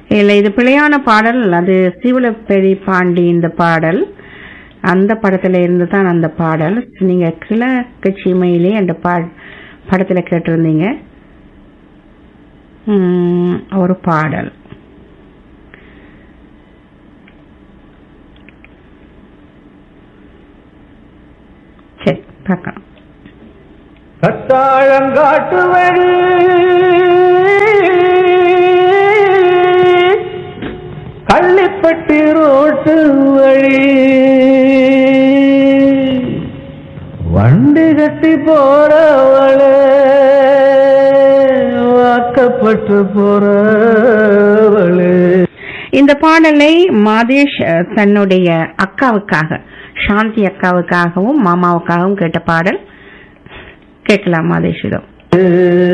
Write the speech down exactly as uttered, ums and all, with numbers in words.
இல்ல, இது பிழையான பாடல். அது சீவலப்பெரி பாண்டி இந்த பாடல். அந்த படத்துல இருந்து தான் அந்த பாடல். நீங்க கிழக்கு சீமையிலே அந்த பா படத்துல கேட்டிருந்தீங்க ஒரு பாடல். சரி, பார்க்கலாம். கத்தாழங்காட்டு வழி கள்ளிப்பட்டி ரோட்டு வழி வண்டி கட்டி போறவளே வாக்கப்பட்டு போறவளே. இந்த பாடலை மாதேஷ் தன்னுடைய அக்காவுக்காக, சாந்தி அக்காவுக்காகவும் மாமாவுக்காகவும் கேட்ட பாடல். கேட்கலாம் மாதேஷிடம்.